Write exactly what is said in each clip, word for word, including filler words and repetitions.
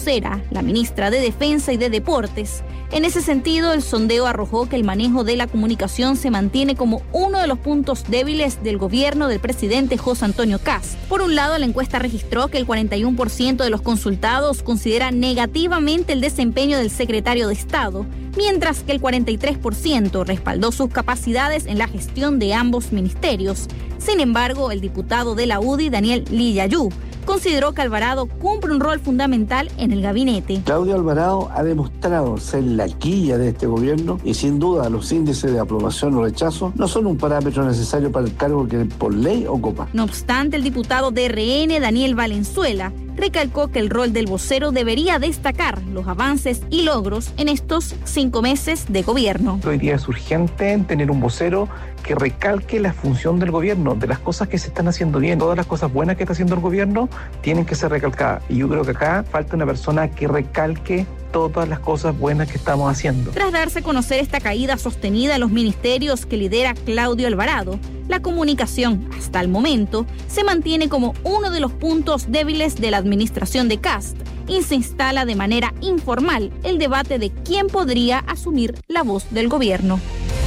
vocera, la ministra de Defensa y de Deportes. En ese sentido, el sondeo arrojó que el manejo de la comunicación se mantiene como uno de los puntos débiles del gobierno del presidente José Antonio Kast. Por un lado, la encuesta registró que el cuarenta y uno por ciento de los consultados considera negativamente el desempeño del secretario de Estado, mientras que el cuarenta y tres por ciento respaldó sus capacidades en la gestión de ambos ministerios. Sin embargo, el diputado de la U D I, Daniel Lillayú, consideró que Alvarado cumple un rol fundamental en el gabinete. Claudio Alvarado ha demostrado ser la quilla de este gobierno y sin duda los índices de aprobación o rechazo no son un parámetro necesario para el cargo que por ley ocupa. No obstante, el diputado de R N, Daniel Valenzuela, recalcó que el rol del vocero debería destacar los avances y logros en estos cinco meses de gobierno. Hoy día es urgente tener un vocero que recalque la función del gobierno, de las cosas que se están haciendo bien. Todas las cosas buenas que está haciendo el gobierno tienen que ser recalcadas. Y yo creo que acá falta una persona que recalque todas las cosas buenas que estamos haciendo. Tras darse a conocer esta caída sostenida en los ministerios que lidera Claudio Alvarado, la comunicación, hasta el momento, se mantiene como uno de los puntos débiles de la administración de Kast y se instala de manera informal el debate de quién podría asumir la voz del gobierno.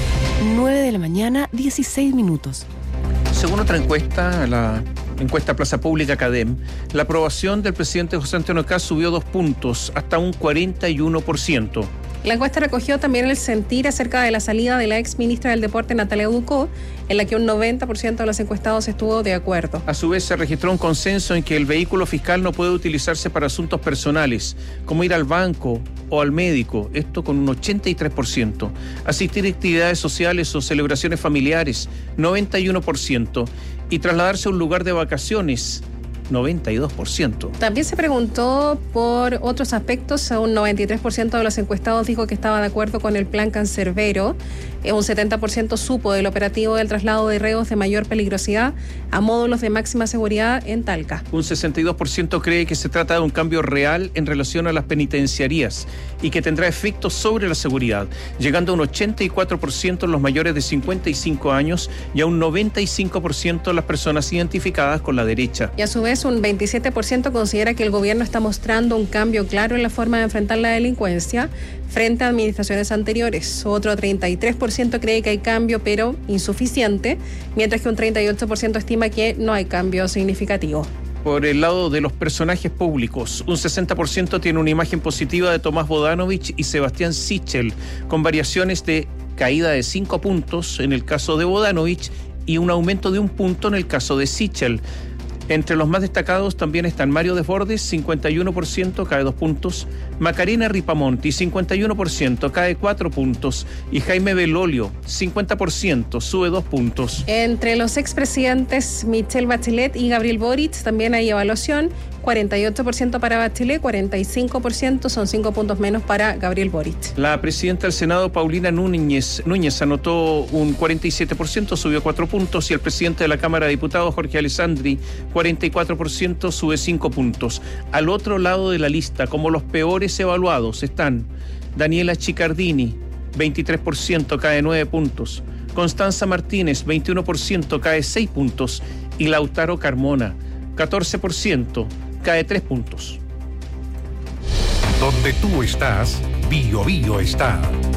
nueve de la mañana, dieciséis minutos. Según otra encuesta, la encuesta Plaza Pública Cadem, la aprobación del presidente José Antonio Kast subió dos puntos, hasta un cuarenta y uno por ciento. La encuesta recogió también el sentir acerca de la salida de la ex ministra del Deporte, Natalia Ducó, en la que un noventa por ciento de los encuestados estuvo de acuerdo. A su vez, se registró un consenso en que el vehículo fiscal no puede utilizarse para asuntos personales, como ir al banco o al médico, esto con un ochenta y tres por ciento. Asistir a actividades sociales o celebraciones familiares, noventa y uno por ciento. Y trasladarse a un lugar de vacaciones, noventa y dos por ciento. También se preguntó por otros aspectos. Un noventa y tres por ciento de los encuestados dijo que estaba de acuerdo con el plan Cancerbero. Un setenta por ciento supo del operativo del traslado de reos de mayor peligrosidad a módulos de máxima seguridad en Talca. Un sesenta y dos por ciento cree que se trata de un cambio real en relación a las penitenciarías y que tendrá efectos sobre la seguridad, llegando a un ochenta y cuatro por ciento en los mayores de cincuenta y cinco años y a un noventa y cinco por ciento en las personas identificadas con la derecha. Y a su vez, un veintisiete por ciento considera que el gobierno está mostrando un cambio claro en la forma de enfrentar la delincuencia frente a administraciones anteriores. Otro treinta y tres por ciento cree que hay cambio, pero insuficiente, mientras que un treinta y ocho por ciento estima que no hay cambio significativo. Por el lado de los personajes públicos, un sesenta por ciento tiene una imagen positiva de Tomás Bodanovich y Sebastián Sichel, con variaciones de caída de cinco puntos en el caso de Bodanovich y un aumento de un punto en el caso de Sichel. Entre los más destacados también están Mario Desbordes, cincuenta y uno por ciento, cae dos puntos, Macarena Ripamonti, cincuenta y uno por ciento, cae cuatro puntos, y Jaime Belolio, cincuenta por ciento, sube dos puntos. Entre los expresidentes Michelle Bachelet y Gabriel Boric también hay evaluación, cuarenta y ocho por ciento para Bachelet, cuarenta y cinco por ciento, son cinco puntos menos para Gabriel Boric. La presidenta del Senado, Paulina Núñez, Núñez anotó un cuarenta y siete por ciento, subió cuatro puntos, y el presidente de la Cámara de Diputados, Jorge Alessandri, cuarenta y cuatro por ciento, sube cinco puntos. Al otro lado de la lista, como los peores evaluados, están Daniela Chiccardini, veintitrés por ciento, cae nueve puntos, Constanza Martínez, veintiuno por ciento, cae seis puntos, y Lautaro Carmona, catorce por ciento, cae tres puntos. Donde tú estás, Bio Bio está.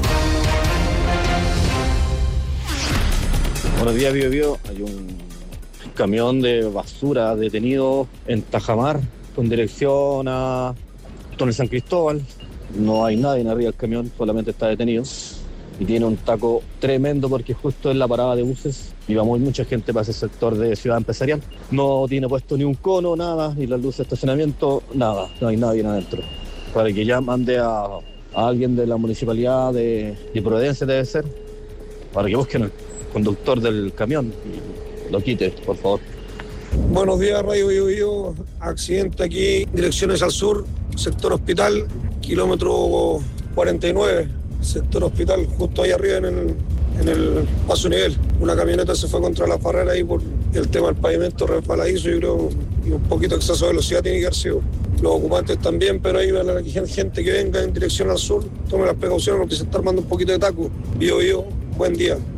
Buenos días, Bio Bio. Hay un camión de basura detenido en Tajamar con dirección a Túnel San Cristóbal. No hay nadie arriba del camión, solamente está detenido. Y tiene un taco tremendo porque justo en la parada de buses iba muy mucha gente para ese sector de Ciudad Empresarial. No tiene puesto ni un cono, nada, ni las luces de estacionamiento, nada, no hay nadie adentro. Para que ya mande a, a alguien de la municipalidad de, de Providencia, debe ser, para que busquen al conductor del camión y lo quite, por favor. Buenos días, Radio Bio Bio. Accidente aquí, direcciones al sur, sector hospital, kilómetro cuarenta y nueve. Sector hospital, justo ahí arriba en el, en el paso nivel. Una camioneta se fue contra la barrera ahí por el tema del pavimento resbaladizo, yo creo, y un poquito de exceso de velocidad tiene que haber sido. Los ocupantes también, pero ahí van a la gente que venga en dirección al sur, tome las precauciones porque se está armando un poquito de taco. Bio Bio, buen día.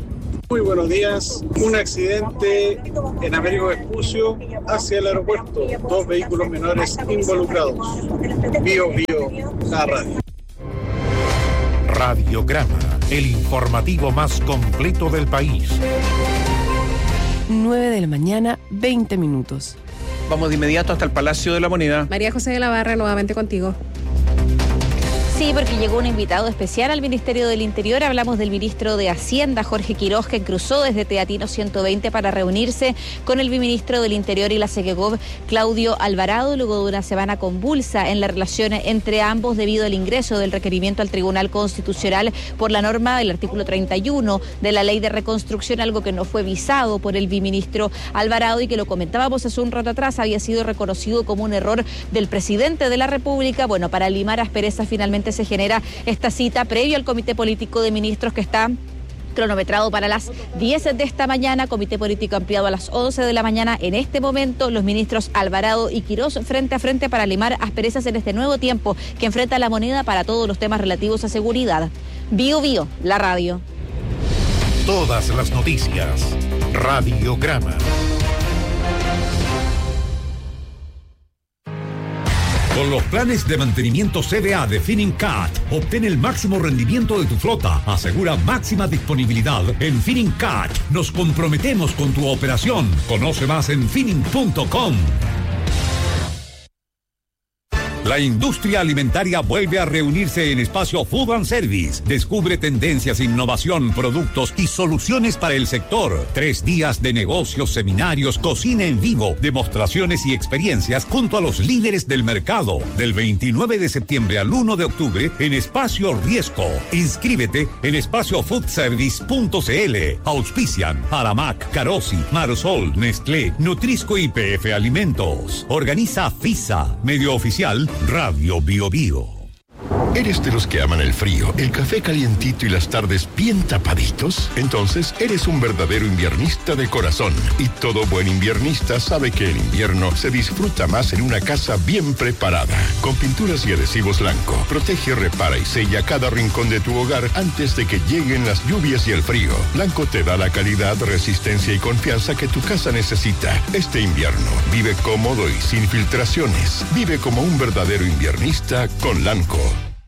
Muy buenos días. Un accidente en Américo Vespucio hacia el aeropuerto. Dos vehículos menores involucrados. Bio, bio, la radio. Radiograma, el informativo más completo del país. nueve de la mañana, veinte minutos. Vamos de inmediato hasta el Palacio de la Moneda. María José de la Barra, nuevamente contigo. Sí, porque llegó un invitado especial al Ministerio del Interior. Hablamos del ministro de Hacienda, Jorge Quiroz, que cruzó desde Teatino ciento veinte para reunirse con el viceministro del Interior y la Segegov, Claudio Alvarado, luego de una semana convulsa en la relación entre ambos debido al ingreso del requerimiento al Tribunal Constitucional por la norma del artículo treinta y uno de la Ley de Reconstrucción, algo que no fue visado por el viceministro Alvarado y que lo comentábamos hace un rato atrás, había sido reconocido como un error del presidente de la República. Bueno, para limar asperezas finalmente se genera esta cita previo al Comité Político de Ministros que está cronometrado para las diez de esta mañana, comité político ampliado a las once de la mañana. En este momento, los ministros Alvarado y Quiroz frente a frente para limar asperezas en este nuevo tiempo que enfrenta la moneda para todos los temas relativos a seguridad. Bio Bio, la radio. Todas las noticias. Radiograma. Con los planes de mantenimiento C V A de Finincat, obtén el máximo rendimiento de tu flota. Asegura máxima disponibilidad. En Finincat nos comprometemos con tu operación. Conoce más en finning punto com. La industria alimentaria vuelve a reunirse en Espacio Food and Service. Descubre tendencias, innovación, productos y soluciones para el sector. Tres días de negocios, seminarios, cocina en vivo, demostraciones y experiencias junto a los líderes del mercado. Del veintinueve de septiembre al uno de octubre en Espacio Riesco. Inscríbete en espacio food service punto c l. Auspician Aramac, Carosi, Marsol, Nestlé, Nutrisco y P F Alimentos. Organiza FISA, medio oficial Radio Bio Bio. ¿Eres de los que aman el frío, el café calientito y las tardes bien tapaditos? Entonces, eres un verdadero inviernista de corazón. Y todo buen inviernista sabe que el invierno se disfruta más en una casa bien preparada. Con pinturas y adhesivos Lanco, protege, repara y sella cada rincón de tu hogar antes de que lleguen las lluvias y el frío. Lanco te da la calidad, resistencia y confianza que tu casa necesita. Este invierno, vive cómodo y sin filtraciones. Vive como un verdadero inviernista con Lanco.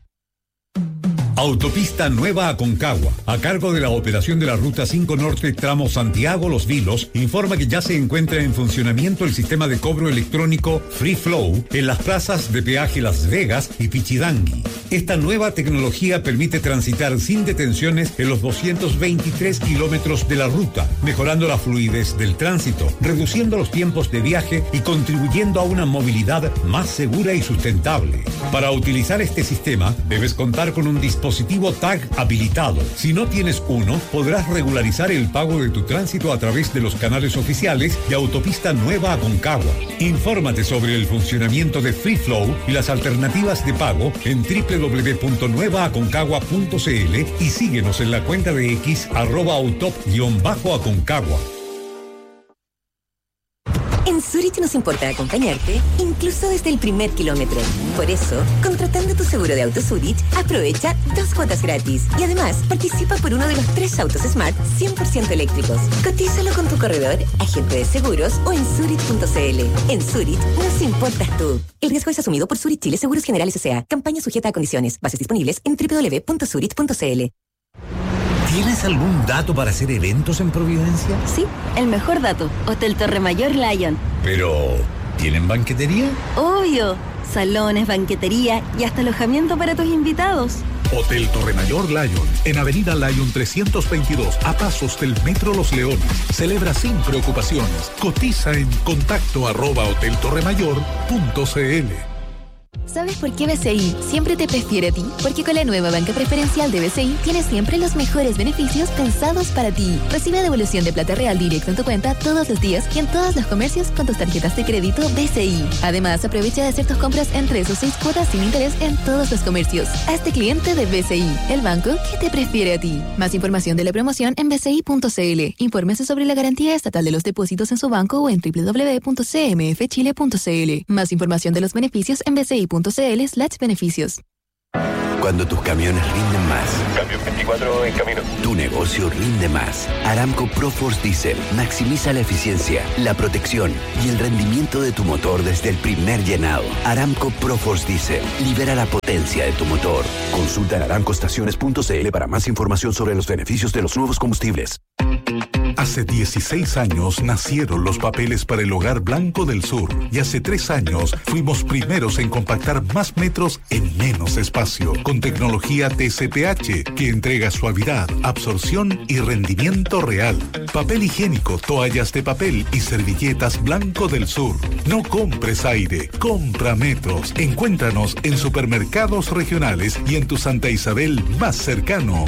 Autopista Nueva Aconcagua, a cargo de la operación de la Ruta cinco Norte tramo Santiago-Los Vilos, informa que ya se encuentra en funcionamiento el sistema de cobro electrónico Free Flow en las plazas de peaje Las Vegas y Pichidangui. Esta nueva tecnología permite transitar sin detenciones en los doscientos veintitrés kilómetros de la ruta, mejorando la fluidez del tránsito, reduciendo los tiempos de viaje y contribuyendo a una movilidad más segura y sustentable. Para utilizar este sistema, debes contar con un dispositivo dispositivo T A G habilitado. Si no tienes uno, podrás regularizar el pago de tu tránsito a través de los canales oficiales de Autopista Nueva Aconcagua. Infórmate sobre el funcionamiento de Free Flow y las alternativas de pago en doble u doble u doble u punto nueva aconcagua punto c l y síguenos en la cuenta de X arroba autop-aconcagua. En Zurich nos importa acompañarte, incluso desde el primer kilómetro. Por eso, contratando tu seguro de auto Zurich, aprovecha dos cuotas gratis. Y además, participa por uno de los tres autos Smart cien por ciento eléctricos. Cotízalo con tu corredor, agente de seguros o en zurich punto c l. En Zurich nos importas tú. El riesgo es asumido por Zurich Chile Seguros Generales S A. Campaña sujeta a condiciones. Bases disponibles en doble u doble u doble u punto zurich punto c l. ¿Tienes algún dato para hacer eventos en Providencia? Sí, el mejor dato. Hotel Torre Mayor Lion. Pero, ¿tienen banquetería? Obvio. Salones, banquetería y hasta alojamiento para tus invitados. Hotel Torre Mayor Lion, en Avenida Lion trescientos veintidós, a pasos del Metro Los Leones. Celebra sin preocupaciones. Cotiza en contacto arroba hotel torre mayor punto c l. ¿Sabes por qué B C I siempre te prefiere a ti? Porque con la nueva banca preferencial de B C I tienes siempre los mejores beneficios pensados para ti. Recibe devolución de plata real directo en tu cuenta todos los días y en todos los comercios con tus tarjetas de crédito B C I. Además, aprovecha de hacer tus compras en tres o seis cuotas sin interés en todos los comercios. Hazte cliente de B C I, el banco que te prefiere a ti. Más información de la promoción en b c i punto c l. Infórmese sobre la garantía estatal de los depósitos en su banco o en doble u doble u doble u punto c m f chile punto c l. Más información de los beneficios en b c i punto c l slash beneficios. Cuando tus camiones rinden más. Camión veinticuatro en camino. Tu negocio rinde más. Aramco ProForce Diesel maximiza la eficiencia, la protección y el rendimiento de tu motor desde el primer llenado. Aramco ProForce Diesel libera la potencia de tu motor. Consulta en aramco estaciones punto c l para más información sobre los beneficios de los nuevos combustibles. Hace dieciséis años nacieron los papeles para el Hogar Blanco del Sur y hace tres años fuimos primeros en compactar más metros en menos espacio con tecnología T C P H que entrega suavidad, absorción y rendimiento real. Papel higiénico, toallas de papel y servilletas Blanco del Sur. No compres aire, compra metros. Encuéntranos en supermercados regionales y en tu Santa Isabel más cercano.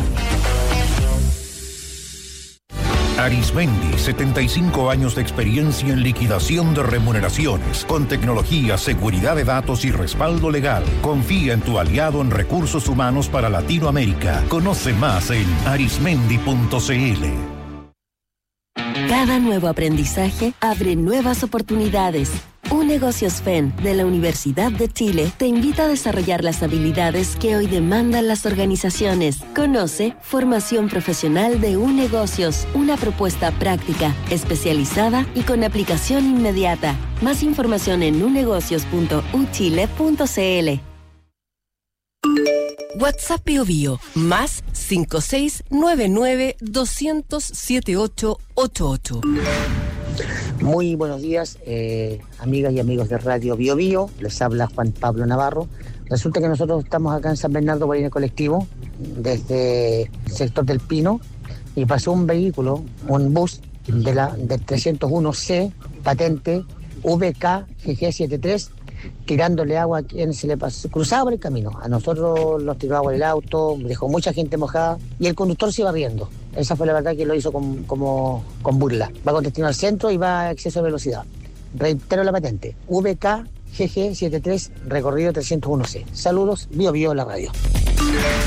Arismendi, setenta y cinco años de experiencia en liquidación de remuneraciones, con tecnología, seguridad de datos y respaldo legal. Confía en tu aliado en recursos humanos para Latinoamérica. Conoce más en arismendi punto c l. Cada nuevo aprendizaje abre nuevas oportunidades. UNegocios F E N de la Universidad de Chile te invita a desarrollar las habilidades que hoy demandan las organizaciones. Conoce Formación Profesional de UNegocios, una propuesta práctica, especializada y con aplicación inmediata. Más información en unegocios punto u chile punto c l. WhatsApp Bio Bio, más cinco seis nueve nueve dos cero cero siete ocho ocho ocho. Muy buenos días, eh, amigas y amigos de Radio Bio Bio. Les habla Juan Pablo Navarro. Resulta que nosotros estamos acá en San Bernardo por el colectivo, desde el sector del Pino, y pasó un vehículo, un bus de la del trescientos uno C, patente V K G G setenta y tres, tirándole agua a quien se le pasó, cruzaba por el camino. A nosotros nos tiró agua en el auto, dejó mucha gente mojada y el conductor se iba riendo. Esa fue la verdad que lo hizo con, como, con burla. Va con destino al centro y va a exceso de velocidad. Reitero la patente, V K G G setenta y tres, recorrido trescientos uno C. Saludos, Bio Bio la radio.